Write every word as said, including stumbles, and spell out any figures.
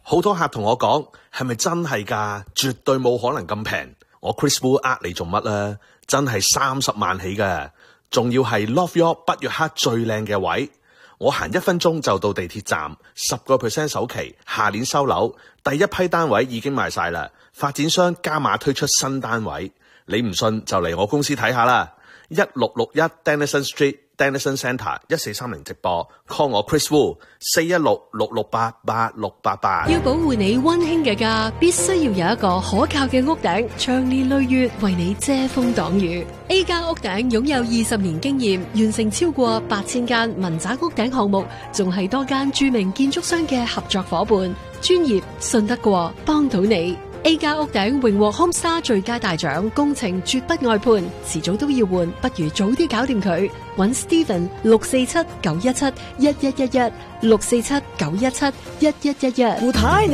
好多客同我講，係咪真係㗎？絕對冇可能咁平。我 Chris Wu 呃你做乜啊？真係三十萬起㗎，仲要係 Love York 北約克最靚嘅位。我行一分鐘就到地鐵站，十個 percent 首期，下年收樓，第一批單位已經賣晒啦。發展商加碼推出新單位，你唔信就嚟我公司睇下啦。一六六一 Denison Street。Denison Centre 一四三零直播 call 我 Chris Wu 四一六六六八八六八八。 要保護你溫馨嘅家，必須要有一個可靠嘅屋頂，長年累月為你遮風擋雨。A 加屋頂擁有二十年經驗，完成超過八千間民宅屋頂項目，仲係多間著名建築商嘅合作伙伴，專業信得過，幫到你。A 加屋頂榮獲 Homestar 最佳大獎，工程絕不外判，遲早都要換，不如早啲搞掂佢。搵 Steven 六四七九一七一一一一六四七九一七一一一一。